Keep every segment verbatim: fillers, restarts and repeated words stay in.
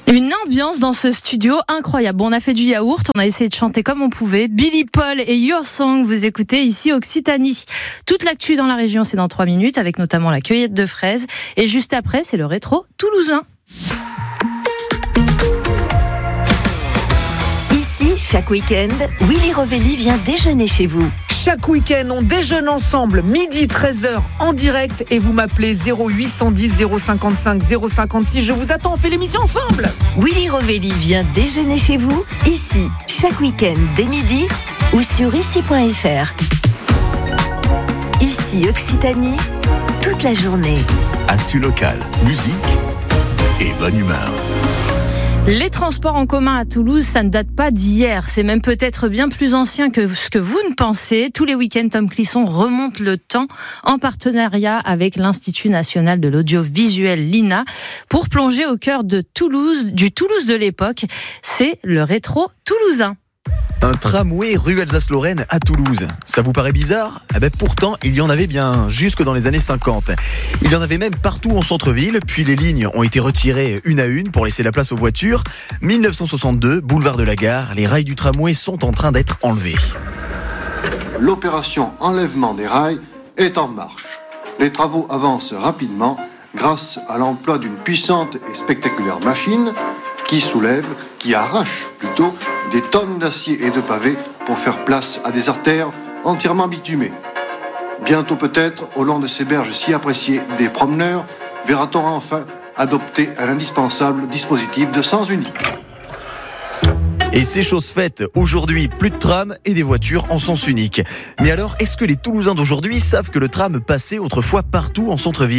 Une ambiance dans ce studio incroyable. Bon, on a fait du yaourt, on a essayé de chanter comme on pouvait. Billy Paul et Your Song, vous écoutez ici Occitanie. Toute l'actu dans la région, c'est dans trois minutes, avec notamment la cueillette de fraises. Et juste après, c'est le rétro toulousain. Ici, chaque week-end, Willy Rovelli vient déjeuner chez vous. Chaque week-end, on déjeune ensemble, midi treize heures en direct, et vous m'appelez zéro huit cent dix zéro cinquante-cinq zéro cinquante-six. Je vous attends, on fait l'émission ensemble. Willy Rovelli vient déjeuner chez vous, ici, chaque week-end dès midi ou sur ici point f r. Ici, Occitanie, toute la journée. Actu locale, musique et bonne humeur. Les transports en commun à Toulouse, ça ne date pas d'hier. C'est même peut-être bien plus ancien que ce que vous ne pensez. Tous les week-ends, Tom Clisson remonte le temps en partenariat avec l'Institut national de l'audiovisuel, l'I N A, pour plonger au cœur de Toulouse, du Toulouse de l'époque. C'est le rétro toulousain. Un tramway rue Alsace-Lorraine à Toulouse. Ça vous paraît bizarre ? Eh ben pourtant, il y en avait bien, jusque dans les années cinquante. Il y en avait même partout en centre-ville, puis les lignes ont été retirées une à une pour laisser la place aux voitures. dix-neuf cent soixante-deux, boulevard de la Gare, les rails du tramway sont en train d'être enlevés. L'opération enlèvement des rails est en marche. Les travaux avancent rapidement grâce à l'emploi d'une puissante et spectaculaire machine qui soulève, qui arrache plutôt, des tonnes d'acier et de pavés pour faire place à des artères entièrement bitumées. Bientôt peut-être, au long de ces berges si appréciées des promeneurs, verra-t-on enfin adopter un indispensable dispositif de sens unique. Et c'est chose faite. Aujourd'hui, plus de tram et des voitures en sens unique. Mais alors, est-ce que les Toulousains d'aujourd'hui savent que le tram passait autrefois partout en centre-ville ?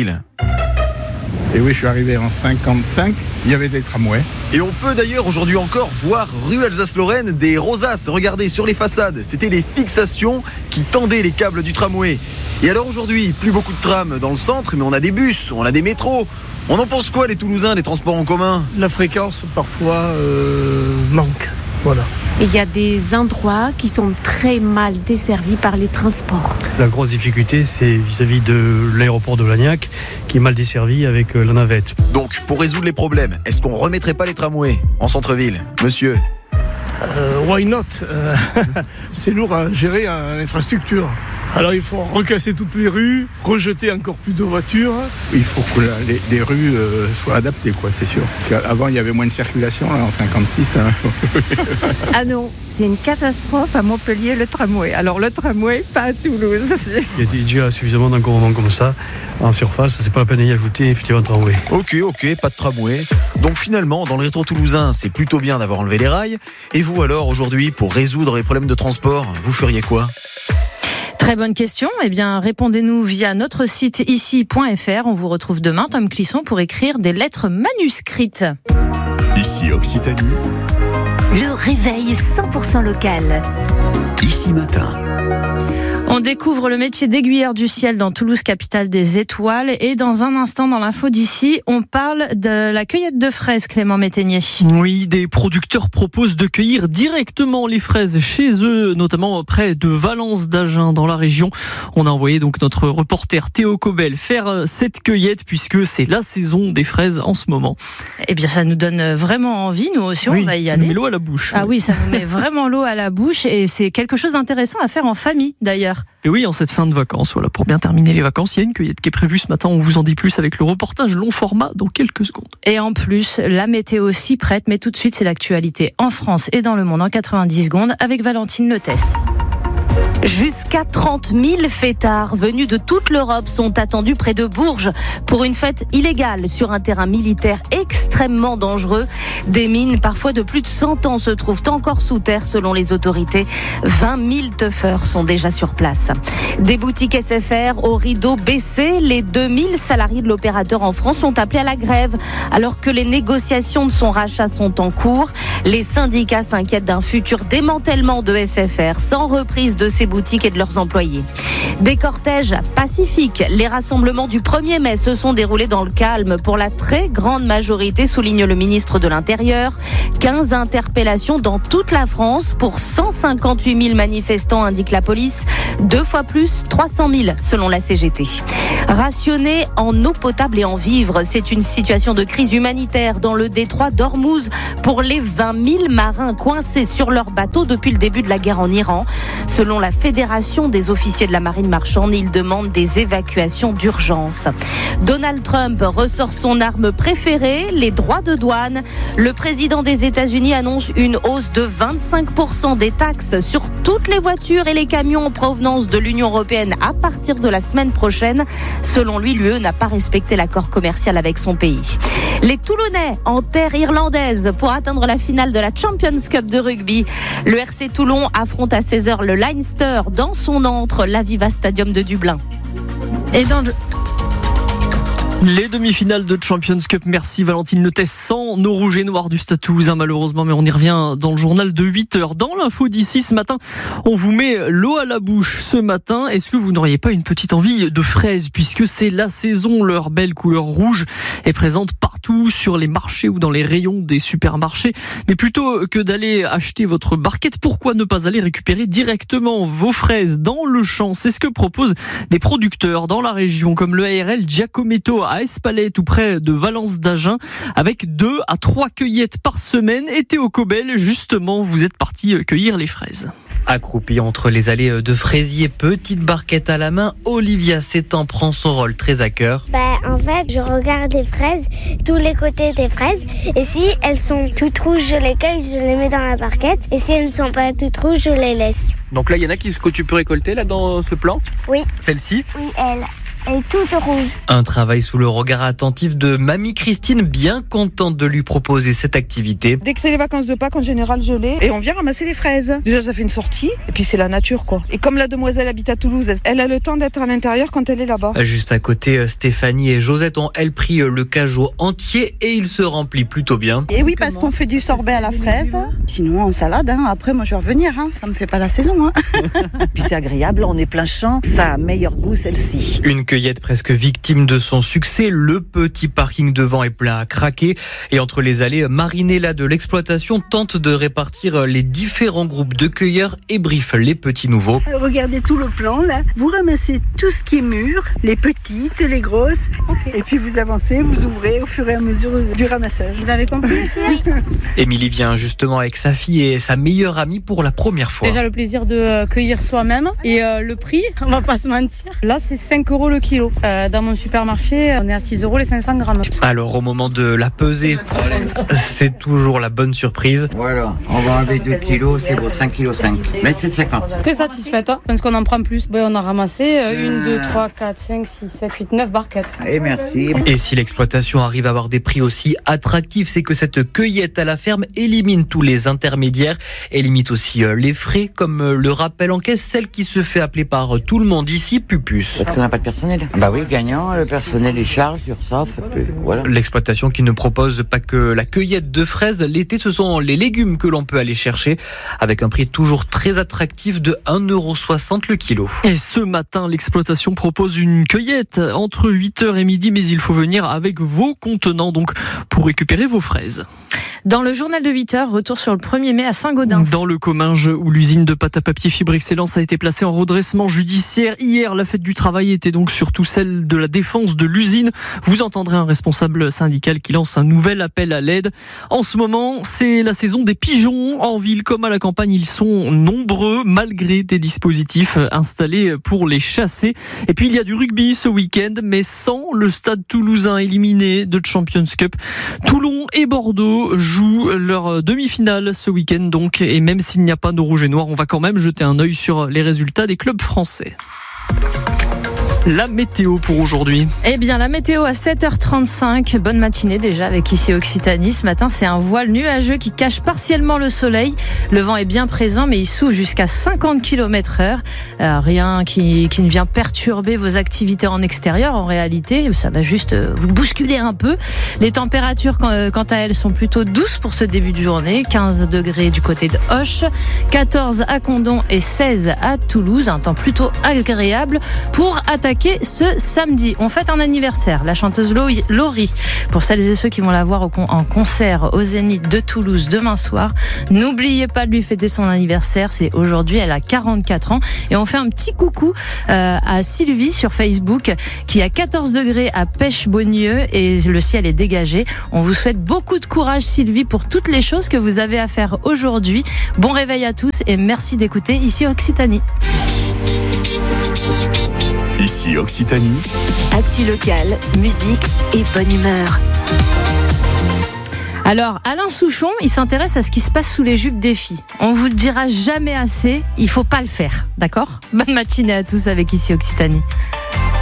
Et oui, je suis arrivé en cinquante-cinq, il y avait des tramways. Et on peut d'ailleurs aujourd'hui encore voir rue Alsace-Lorraine des rosaces. Regardez sur les façades, c'était les fixations qui tendaient les câbles du tramway. Et alors aujourd'hui, plus beaucoup de trams dans le centre, mais on a des bus, on a des métros. On en pense quoi les Toulousains, les transports en commun ? La fréquence parfois euh, manque, voilà. Il y a des endroits qui sont très mal desservis par les transports. La grosse difficulté, c'est vis-à-vis de l'aéroport de Lagnac, qui est mal desservi avec la navette. Donc, pour résoudre les problèmes, est-ce qu'on remettrait pas les tramways en centre-ville, monsieur ? euh, Why not euh, C'est lourd à gérer à l'infrastructure. Alors il faut recasser toutes les rues, rejeter encore plus de voitures. Il faut que la, les, les rues euh, soient adaptées, quoi, c'est sûr. Parce qu'avant, il y avait moins de circulation, là, en cinquante-six. Hein. Ah non, c'est une catastrophe à Montpellier, le tramway. Alors le tramway, pas à Toulouse. Il y a déjà suffisamment d'encombrements comme ça. En surface, c'est pas la peine d'y ajouter effectivement un tramway. Ok, ok, pas de tramway. Donc finalement, dans le rétro toulousain, c'est plutôt bien d'avoir enlevé les rails. Et vous alors, aujourd'hui, pour résoudre les problèmes de transport, vous feriez quoi ? Très bonne question. Eh bien, répondez-nous via notre site ici point f r. On vous retrouve demain, Tom Clisson, pour écrire des lettres manuscrites. Ici Occitanie. Le réveil cent pour cent local. Ici matin. On découvre le métier d'aiguilleur du ciel dans Toulouse, capitale des étoiles. Et dans un instant, dans l'info d'ici, on parle de la cueillette de fraises, Clément Métainier. Oui, des producteurs proposent de cueillir directement les fraises chez eux, notamment près de Valence d'Agen, dans la région. On a envoyé donc notre reporter Théo Cobel faire cette cueillette, puisque c'est la saison des fraises en ce moment. Eh bien, ça nous donne vraiment envie. Nous aussi, oui, on va y ça aller. nous met l'eau à la bouche. Ah oui, ça nous met vraiment l'eau à la bouche. Et c'est quelque chose d'intéressant à faire en famille, d'ailleurs. Et oui, en cette fin de vacances, voilà, pour bien terminer les vacances, il y a une cueillette qui est prévue ce matin. On vous en dit plus avec le reportage long format dans quelques secondes. Et en plus, la météo s'y prête, mais tout de suite, c'est l'actualité en France et dans le monde en quatre-vingt-dix secondes avec Valentine Letès. Jusqu'à trente mille fêtards venus de toute l'Europe sont attendus près de Bourges pour une fête illégale sur un terrain militaire extrêmement dangereux. Des mines, parfois de plus de cent ans, se trouvent encore sous terre selon les autorités. vingt mille teufeurs sont déjà sur place. Des boutiques S F R au rideau baissé. Les deux mille salariés de l'opérateur en France sont appelés à la grève alors que les négociations de son rachat sont en cours. Les syndicats s'inquiètent d'un futur démantèlement de S F R sans reprise de ses boutiques et de leurs employés. Des cortèges pacifiques. Les rassemblements du premier mai se sont déroulés dans le calme pour la très grande majorité, souligne le ministre de l'Intérieur. quinze interpellations dans toute la France pour cent cinquante-huit mille manifestants, indique la police. Deux fois plus, trois cent mille selon la C G T. Rationner en eau potable et en vivres, c'est une situation de crise humanitaire dans le détroit d'Ormuz pour les vingt mille marins coincés sur leur bateau depuis le début de la guerre en Iran. Selon la Fédération des officiers de la marine marchande, ils demandent des évacuations d'urgence. Donald Trump ressort son arme préférée, les droits de douane. Le président des États-Unis annonce une hausse de vingt-cinq pour cent des taxes sur toutes les voitures et les camions en provenance de l'Union européenne à partir de la semaine prochaine. Selon lui, l'U E n'a pas respecté l'accord commercial avec son pays. Les Toulonnais en terre irlandaise pour atteindre la finale de la Champions Cup de rugby. Le R C Toulon affronte à seize heures le Leinster dans son antre, l'Aviva Stadium de Dublin. Et dans le... Les demi-finales de Champions Cup, merci Valentine Le Test, sans nos rouges et noirs du Stade Toulousain malheureusement, mais on y revient dans le journal de huit heures. Dans l'info d'ici ce matin, on vous met l'eau à la bouche ce matin. Est-ce que vous n'auriez pas une petite envie de fraises, puisque c'est la saison, leur belle couleur rouge est présente partout sur les marchés ou dans les rayons des supermarchés. Mais plutôt que d'aller acheter votre barquette, pourquoi ne pas aller récupérer directement vos fraises dans le champ? C'est ce que proposent des producteurs dans la région, comme le A R L Giacometto à Espalais, tout près de Valence d'Agen, avec deux à trois cueillettes par semaine. Et Théo Cobel, justement, vous êtes parti cueillir les fraises. Accroupie entre les allées de fraisiers, petite barquette à la main, Olivia Sétan prend son rôle très à cœur. Bah, en fait, je regarde les fraises, tous les côtés des fraises, et si elles sont toutes rouges, je les cueille, je les mets dans la barquette, et si elles ne sont pas toutes rouges, je les laisse. Donc là, il y en a qui, que tu peux récolter là dans ce plan? Oui. Celle-ci? Oui, elle. Elle est toute rouge. Un travail sous le regard attentif de Mamie Christine, bien contente de lui proposer cette activité. Dès que c'est les vacances de Pâques, en général, je l'ai. Et on vient ramasser les fraises. Déjà, ça fait une sortie. Et puis, c'est la nature, quoi. Et comme la demoiselle habite à Toulouse, elle a le temps d'être à l'intérieur quand elle est là-bas. Juste à côté, Stéphanie et Josette ont, elles, pris le cajot entier et il se remplit plutôt bien. Et oui, parce qu'on fait du sorbet à la fraise. Sinon, en salade, hein. Après, moi, je vais revenir. Hein. Ça me fait pas la saison. Hein. Puis, c'est agréable. On est plein champ. Ça a meilleur goût, celle-ci. Une cueillette presque victime de son succès, le petit parking devant est plein à craquer et entre les allées, Marinella de l'exploitation tente de répartir les différents groupes de cueilleurs et briefe les petits nouveaux. Regardez tout le plan là, vous ramassez tout ce qui est mûr, les petites, les grosses, okay. Et puis vous avancez, vous ouvrez au fur et à mesure du ramassage. Vous avez compris? Émilie vient justement avec sa fille et sa meilleure amie pour la première fois. Déjà le plaisir de cueillir soi-même et euh, le prix, on va pas se mentir. Là c'est cinq euros le kilo. Euh, dans mon supermarché, on est à six euros les cinq cents grammes. Alors au moment de la pesée, c'est toujours la bonne surprise. Voilà, on va enlever deux kilos, c'est bon, cinq virgule cinq kilos. vingt-sept virgule cinquante. Très satisfaite, hein, parce qu'on en prend plus. Ben, on a ramassé une, deux, trois, quatre, cinq, six, sept, huit, neuf barquettes. Et merci. Et si l'exploitation arrive à avoir des prix aussi attractifs, c'est que cette cueillette à la ferme élimine tous les intermédiaires et limite aussi les frais, comme le rappelle en caisse celle qui se fait appeler par tout le monde ici, Pupus. Parce qu'on n'a pas de personnel. Bah oui, gagnant, le personnel est charge sur ça, voilà. L'exploitation qui ne propose pas que la cueillette de fraises, l'été ce sont les légumes que l'on peut aller chercher avec un prix toujours très attractif de un euro soixante le kilo. Et ce matin, l'exploitation propose une cueillette entre huit heures et midi, mais il faut venir avec vos contenants donc pour récupérer vos fraises. Dans le journal de huit heures, retour sur le premier mai à Saint-Gaudens. Dans le Comminges, où l'usine de pâte à papier Fibre Excellence a été placée en redressement judiciaire. Hier, la fête du travail était donc surtout celle de la défense de l'usine. Vous entendrez un responsable syndical qui lance un nouvel appel à l'aide. En ce moment, c'est la saison des pigeons. En ville comme à la campagne, ils sont nombreux malgré des dispositifs installés pour les chasser. Et puis, il y a du rugby ce week-end, mais sans le stade toulousain éliminé de Champions Cup. Toulon et Bordeaux jouent leur demi-finale ce week-end donc, et même s'il n'y a pas de rouge et noir, on va quand même jeter un œil sur les résultats des clubs français. La météo pour aujourd'hui. Eh bien, la météo à sept heures trente-cinq. Bonne matinée déjà avec ici Occitanie. Ce matin, c'est un voile nuageux qui cache partiellement le soleil. Le vent est bien présent, mais il souffle jusqu'à cinquante kilomètres heure. Euh, rien qui, qui ne vient perturber vos activités en extérieur. En réalité, ça va juste vous bousculer un peu. Les températures, quant à elles, sont plutôt douces pour ce début de journée. quinze degrés du côté de Auch, quatorze à Condom et seize à Toulouse. Un temps plutôt agréable pour attaquer ce samedi. On fête un anniversaire, la chanteuse Laurie. Pour celles et ceux qui vont la voir au con- en concert au Zénith de Toulouse demain soir, n'oubliez pas de lui fêter son anniversaire. C'est aujourd'hui, elle a quarante-quatre ans. Et on fait un petit coucou euh, à Sylvie sur Facebook qui a quatorze degrés à Pêche-Beaunieu et le ciel est dégagé. On vous souhaite beaucoup de courage, Sylvie, pour toutes les choses que vous avez à faire aujourd'hui. Bon réveil à tous et merci d'écouter ici Occitanie. Ici Occitanie. Actu locale, musique et bonne humeur. Alors, Alain Souchon, il s'intéresse à ce qui se passe sous les jupes des filles. On vous le dira jamais assez, il faut pas le faire, d'accord ? Bonne matinée à tous avec ici Occitanie.